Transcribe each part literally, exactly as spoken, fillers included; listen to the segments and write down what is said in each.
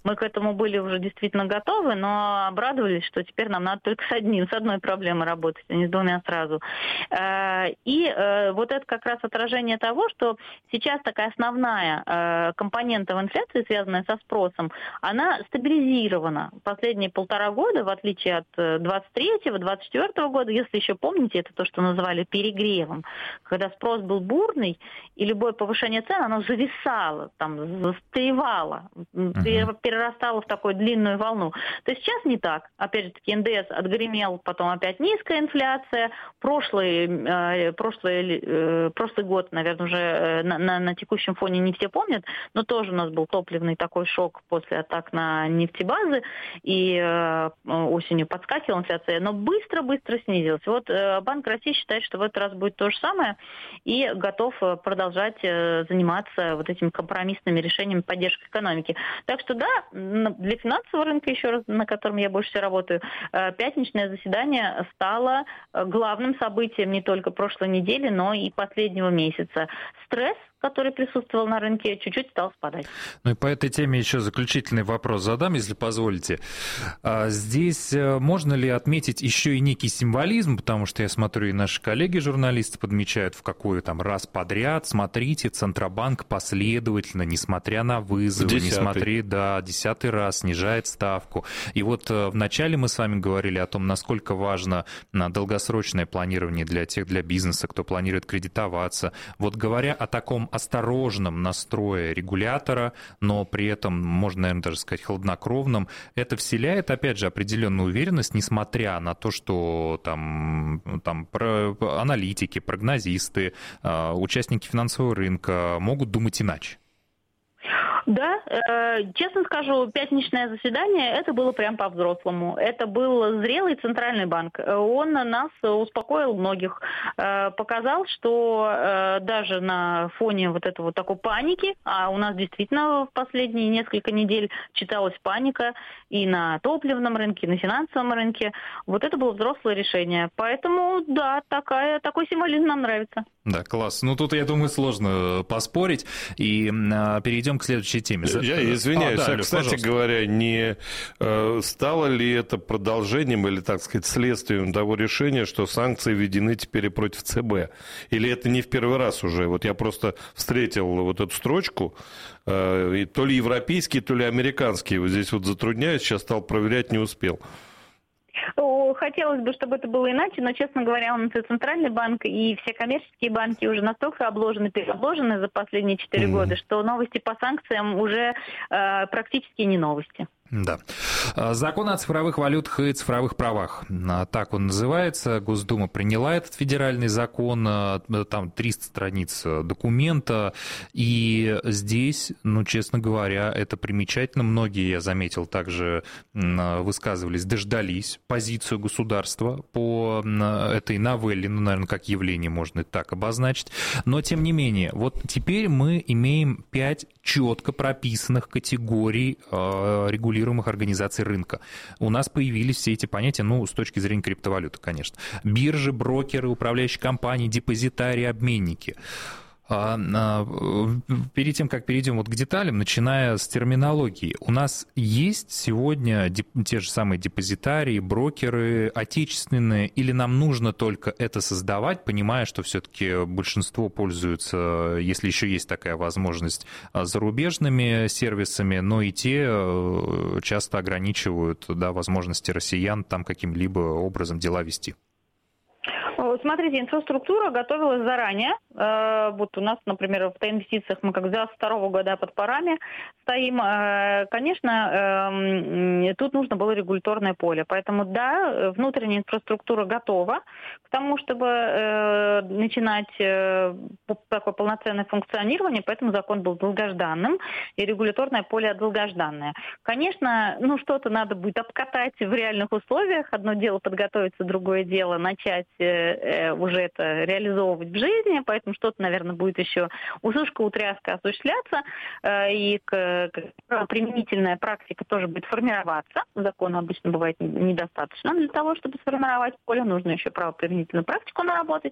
Мы к этому были уже действительно готовы, но обрадовались, что теперь нам надо только с одним, с одной проблемой работать, а не с двумя сразу. И вот это как раз отражение того, что сейчас такая основная компонента в инфляции, связанная со спросом, она стабилизирована. Последние полтора года, в отличие от двадцать третьего, двадцать четвёртого года, если еще помните, это то, что называли перегревом, когда спрос был бурный, и любое повышение цен, оно зависало, там, застревало, uh-huh. перерастало в такую длинную волну. То есть сейчас не так. Опять же таки, эн дэ эс отгремел, потом опять низкая инфляция. Прошлый, э, прошлый, э, прошлый год, наверное, уже на, на, на текущем фоне не все помнят, но тоже у нас был топливный такой шок после атак на нефтебазы, и э, осенью подскакивала инфляция, но быстро-быстро снизилась. Вот э, Банк России считает, что в этот раз будет то же самое, и готов продолжать э, заниматься вот этими компромиссными решениями поддержки экономики. Так что да, для финансового рынка, еще раз, на котором я больше всего работаю, э, пятничное заседание стало главным событием не только прошлой недели, но и последнего месяца. Стресс, который присутствовал на рынке, чуть-чуть стал спадать. Ну и по этой теме еще заключительный вопрос задам, если позволите. Здесь можно ли отметить еще и некий символизм, потому что я смотрю, и наши коллеги-журналисты подмечают в какой там раз подряд, смотрите, Центробанк последовательно, несмотря на вызовы, десятый. несмотря, да, десятый раз снижает ставку. И вот вначале мы с вами говорили о том, насколько важно долгосрочное планирование для тех, для бизнеса, кто планирует кредитоваться. Вот говоря о таком осторожном настрое регулятора, но при этом, можно, наверное, даже сказать, хладнокровном, это вселяет, опять же, определенную уверенность, несмотря на то, что там, там про, аналитики, прогнозисты, участники финансового рынка могут думать иначе. Да, э, честно скажу, пятничное заседание, это было прям по-взрослому. Это был зрелый центральный банк. Он нас успокоил многих, э, показал, что э, даже на фоне вот этого вот такой паники, а у нас действительно в последние несколько недель читалась паника и на топливном рынке, и на финансовом рынке, вот это было взрослое решение. Поэтому, да, такая, такой символизм нам нравится. Да, класс. Ну, тут, я думаю, сложно поспорить. И э, перейдем к следующей теме. Я извиняюсь, а, да, а Лёв, кстати пожалуйста. говоря, не э, стало ли это продолжением или, так сказать, следствием того решения, что санкции введены теперь и против ЦБ? Или это не в первый раз уже? Вот я просто встретил вот эту строчку, э, и то ли европейские, то ли американские. Вот здесь вот затрудняюсь, сейчас стал проверять, не успел. Хотелось бы, чтобы это было иначе, но, честно говоря, у нас и Центральный банк, и все коммерческие банки уже настолько обложены, переобложены за последние четыре mm-hmm. года, что новости по санкциям уже э, практически не новости. Да. Закон о цифровых валютах и цифровых правах. Так он называется. Госдума приняла этот федеральный закон. Там триста страниц документа. И здесь, ну, честно говоря, это примечательно. Многие, я заметил, также высказывались, дождались позицию государства по этой новелле. Ну, наверное, как явление можно это так обозначить. Но, тем не менее, вот теперь мы имеем пять четко прописанных категорий регулирования организаций рынка. У нас появились все эти понятия, ну, с точки зрения криптовалюты, конечно. Биржи, брокеры, управляющие компании, депозитарии, обменники. Перед тем, как перейдем вот к деталям, начиная с терминологии, у нас есть сегодня те же самые депозитарии, брокеры отечественные, или нам нужно только это создавать, понимая, что все-таки большинство пользуются, если еще есть такая возможность, зарубежными сервисами, но и те часто ограничивают, да, возможности россиян там каким-либо образом дела вести? Смотрите, инфраструктура готовилась заранее. Вот у нас, например, в инвестициях мы как с двадцать второго года под парами стоим. Конечно, тут нужно было регуляторное поле. Поэтому, да, внутренняя инфраструктура готова к тому, чтобы начинать такое полноценное функционирование. Поэтому закон был долгожданным, и регуляторное поле долгожданное. Конечно, ну что-то надо будет обкатать в реальных условиях. Одно дело подготовиться, другое дело начать уже это реализовывать в жизни, поэтому что-то, наверное, будет еще усушка, утряска осуществляться, и применительная практика тоже будет формироваться. Закону обычно бывает недостаточно для того, чтобы сформировать поле, нужно еще правоприменительную практику наработать.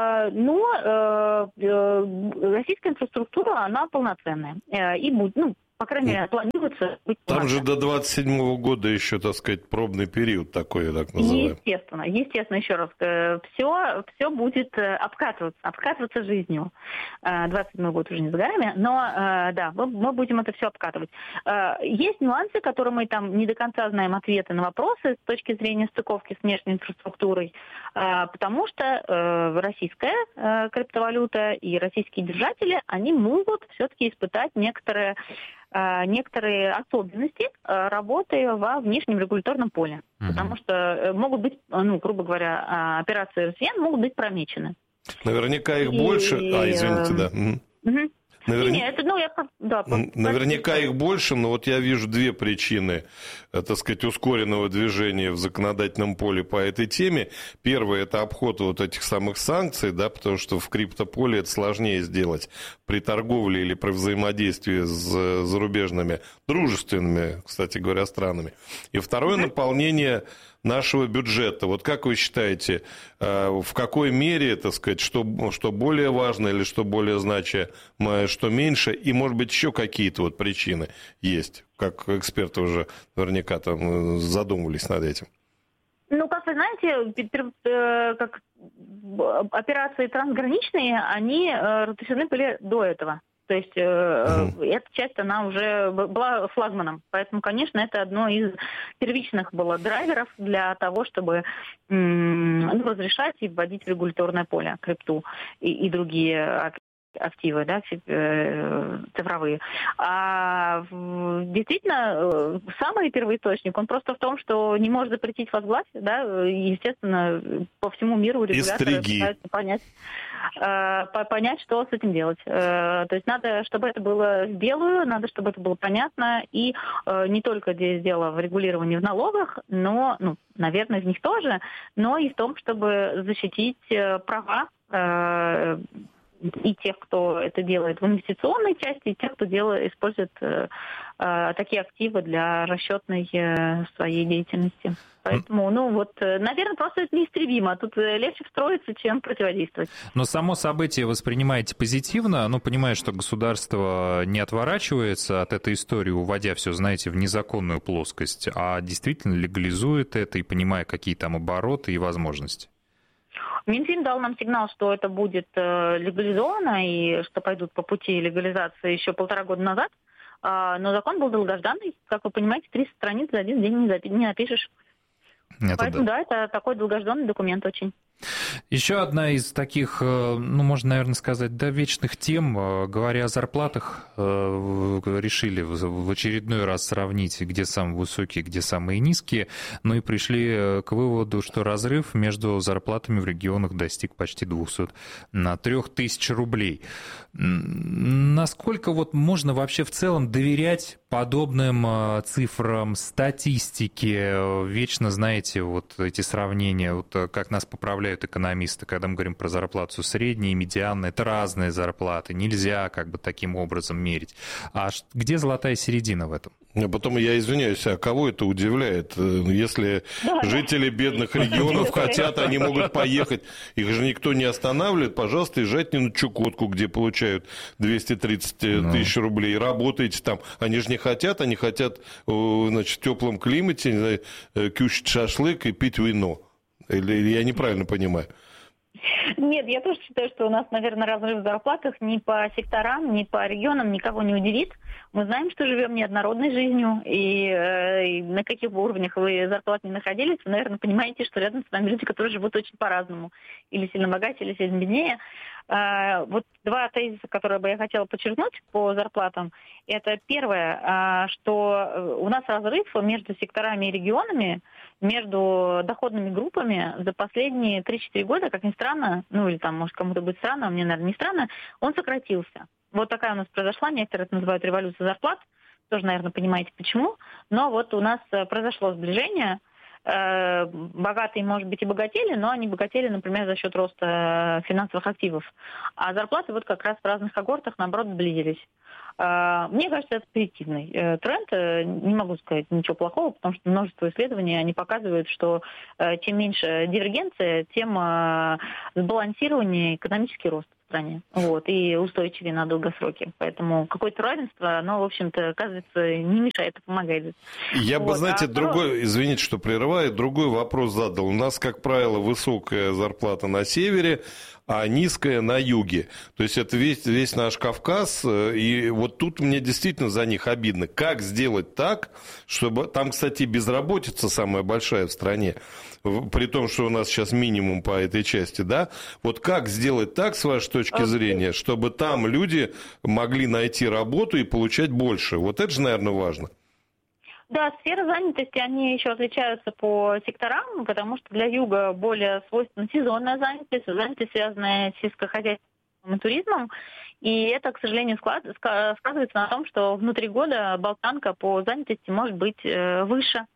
Но российская инфраструктура, она полноценная. И будет, ну, по крайней мере, планируется быть Там марта. же до двадцать седьмого года еще, так сказать, пробный период такой, так называемый. Естественно, естественно, еще раз, все, все будет обкатываться, обкатываться жизнью. двадцать седьмой год уже не за горами, но да, мы, мы будем это все обкатывать. Есть нюансы, которые мы там не до конца знаем ответы на вопросы с точки зрения стыковки с внешней инфраструктурой, потому что российская криптовалюта и российские держатели, они могут все-таки испытать некоторые некоторые особенности работы во внешнем регуляторном поле. Mm-hmm. Потому что могут быть, ну, грубо говоря, операции россиян могут быть промечены. Наверняка их и... больше... А, извините, да. Mm-hmm. Навер... Нет, это, ну, я, да, Наверняка их больше, но вот я вижу две причины, так сказать, ускоренного движения в законодательном поле по этой теме. Первое – это обход вот этих самых санкций, да, потому что в криптополе это сложнее сделать при торговле или при взаимодействии с зарубежными, дружественными, кстати говоря, странами. И второе – наполнение нашего бюджета. Вот как вы считаете, в какой мере, так сказать, что, что более важно или что более значимо, что меньше, и, может быть, еще какие-то вот причины есть, как эксперты уже наверняка там задумывались над этим? Ну, как вы знаете, как операции трансграничные, они разрешены были до этого. То есть э, uh-huh. эта часть, она уже была флагманом. Поэтому, конечно, это одно из первичных было драйверов для того, чтобы м- ну, разрешать и вводить в регуляторное поле крипту и, и другие активы, да, цифровые. А действительно, самый первоисточник, он просто в том, что не может запретить возглавить, да, естественно, по всему миру регуляторы пытаются понять, понять, что с этим делать. То есть надо, чтобы это было в белую, надо, чтобы это было понятно, и не только здесь дело в регулировании в налогах, но, ну, наверное, в них тоже, но и в том, чтобы защитить права и тех, кто это делает в инвестиционной части, и тех, кто делает, использует э, э, такие активы для расчетной э, своей деятельности. Поэтому, ну вот, наверное, просто это неистребимо. Тут легче встроиться, чем противодействовать. Но само событие воспринимаете позитивно, ну, понимая, что государство не отворачивается от этой истории, уводя все, знаете, в незаконную плоскость, а действительно легализует это и понимая, какие там обороты и возможности. Минфин дал нам сигнал, что это будет легализовано и что пойдут по пути легализации еще полтора года назад. Но закон был долгожданный. Как вы понимаете, триста страниц за один день не напишешь. Это Поэтому, да. да, это такой долгожданный документ очень. Еще одна из таких, ну, можно, наверное, сказать, да, вечных тем, говоря о зарплатах, решили в очередной раз сравнить, где самые высокие, где самые низкие, ну и пришли к выводу, что разрыв между зарплатами в регионах достиг почти двухсот трёх тысяч рублей. Насколько вот можно вообще в целом доверять подобным цифрам, статистике? Вечно, знаете, вот эти сравнения, вот как нас поправляют экономисты, когда мы говорим про зарплату средней и медианной, это разные зарплаты, нельзя как бы таким образом мерить. А где золотая середина в этом? А потом я извиняюсь, а кого это удивляет? Если жители бедных регионов хотят, они могут поехать, их же никто не останавливает, пожалуйста, езжайте на Чукотку, где получают двести тридцать тысяч рублей, работайте там. Они же не хотят, они хотят, значит, в теплом климате, не знаю, кушать шашлык и пить вино. Или я неправильно понимаю? Нет, я тоже считаю, что у нас, наверное, разрыв в зарплатах ни по секторам, ни по регионам никого не удивит. Мы знаем, что живем неоднородной жизнью, и, э, и на каких бы уровнях вы зарплат не находились, вы, наверное, понимаете, что рядом с вами люди, которые живут очень по-разному. Или сильно богаче, или сильно беднее. Э, вот два тезиса, которые бы я хотела подчеркнуть по зарплатам. Это первое, э, что у нас разрыв между секторами и регионами, между доходными группами за последние три-четыре года, как ни странно, ну или там, может, кому-то будет странно, а мне, наверное, не странно, он сократился. Вот такая у нас произошла, некоторые это называют революция зарплат, тоже, наверное, понимаете почему, но вот у нас произошло сближение, богатые, может быть, и богатели, но они богатели, например, за счет роста финансовых активов, а зарплаты вот как раз в разных когортах, наоборот, сблизились. Мне кажется, это позитивный тренд. Не могу сказать ничего плохого, потому что множество исследований, они показывают, что чем меньше дивергенция, тем сбалансированнее экономический рост в стране, вот, и устойчивее на долгосроке. Поэтому какое-то равенство, оно, в общем-то, оказывается, не мешает, а помогает. Я вот. бы, знаете, а другой, второй... извините, что прерываю, другой вопрос задал. У нас, как правило, высокая зарплата на севере, а низкая на юге. То есть это весь, весь наш Кавказ, и вот тут мне действительно за них обидно. Как сделать так, чтобы... Там, кстати, безработица самая большая в стране, при том, что у нас сейчас минимум по этой части, да? Вот как сделать так, с вашей точки зрения, чтобы там люди могли найти работу и получать больше? Вот это же, наверное, важно. Да, сферы занятости, они еще отличаются по секторам, потому что для юга более свойственна сезонная занятость, занятость, связанная с сельскохозяйством и туризмом. И это, к сожалению, склад... сказывается на том, что внутри года болтанка по занятости может быть выше.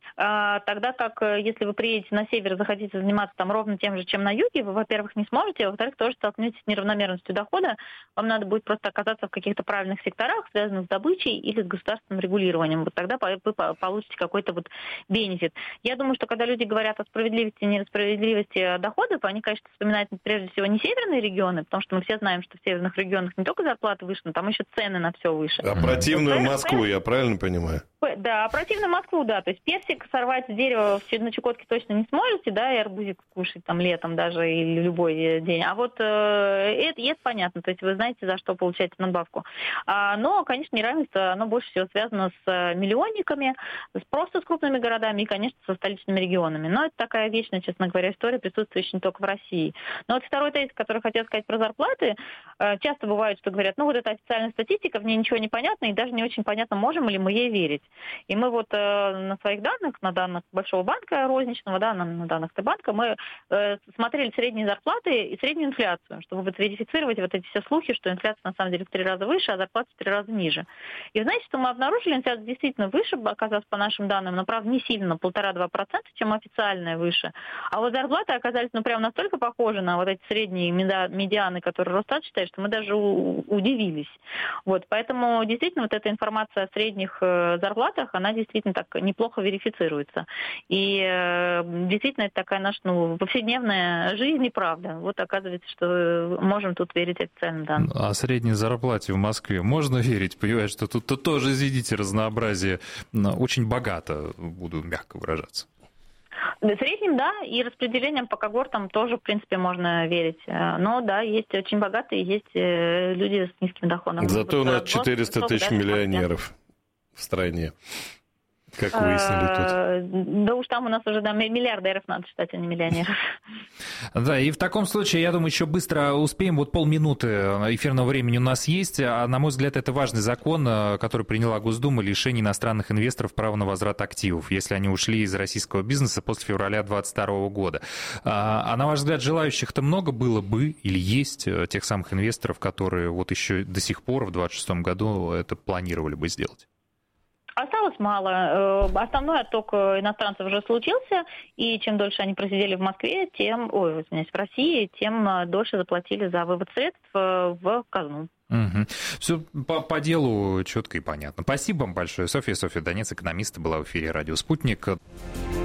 Тогда как, если вы приедете на север и захотите заниматься там ровно тем же, чем на юге, вы, во-первых, не сможете, а во-вторых, тоже столкнетесь с неравномерностью дохода. Вам надо будет просто оказаться в каких-то правильных секторах, связанных с добычей или с государственным регулированием. Вот тогда вы получите какой-то вот бенефит. Я думаю, что когда люди говорят о справедливости и несправедливости доходов, они, конечно, вспоминают прежде всего не северные регионы, потому что мы все знаем, что в северных регионах не только зарплаты выше, но там еще цены на все выше. А противную Москву, я правильно понимаю? Да, противную Москву, да. То есть персик сорвать с дерева в на Чукотке точно не сможете, да, и арбузик кушать там летом даже или любой день. А вот э, это, это понятно, то есть вы знаете, за что получаете надбавку. А, но, конечно, неравенство, оно больше всего связано с миллионниками, с, просто с крупными городами и, конечно, со столичными регионами. Но это такая вечная, честно говоря, история, присутствующая не только в России. Но вот второй тезис, который хотел сказать про зарплаты, э, часто бывает, что говорят, ну вот это официальная статистика, в ней ничего не понятно, и даже не очень понятно, можем ли мы ей верить. И мы вот э, на своих данных, на данных Большого банка розничного, да, на, на данных Т-банка, мы э, смотрели средние зарплаты и среднюю инфляцию, чтобы вот верифицировать вот эти все слухи, что инфляция на самом деле в три раза выше, а зарплата в три раза ниже. И знаете, что мы обнаружили, инфляция действительно выше, оказалась по нашим данным, но, правда, не сильно, на полтора-два процента, чем официальная выше. А вот зарплаты оказались, ну, прям настолько похожи на вот эти средние медианы, которые Росстат считает, что мы даже у- удивились. Вот, поэтому действительно вот эта информация о средних э, зарплатах, она действительно так неплохо верифицируется. И э, действительно это такая наша ну, повседневная жизнь и правда. Вот оказывается, что можем тут верить официальным данным. А средней зарплате в Москве можно верить? Понимаешь, что тут -то тоже, извините, разнообразие очень богато, буду мягко выражаться. В среднем, да, и распределением по когортам тоже, в принципе, можно верить. Но, да, есть очень богатые, есть люди с низким доходом. Зато вот, у нас четыреста тысяч миллионеров в стране. Как выяснили тут. Да уж там у нас уже да, миллиардеров надо считать, а не миллионеров. Да, и в таком случае, я думаю, еще быстро успеем. Вот полминуты эфирного времени у нас есть. А, на мой взгляд, это важный закон, который приняла Госдума, лишение иностранных инвесторов права на возврат активов, если они ушли из российского бизнеса после февраля двадцать второго года. А, а на ваш взгляд, желающих-то много было бы или есть тех самых инвесторов, которые вот еще до сих пор в двадцать шестом году это планировали бы сделать? Осталось мало. Основной отток иностранцев уже случился, и чем дольше они просидели в Москве, тем, ой, извиняюсь, в России, тем дольше заплатили за вывод средств в казну. Угу. Все по, по делу четко и понятно. Спасибо вам большое. Софья Софья Донец, экономист, была в эфире «Радио Спутник».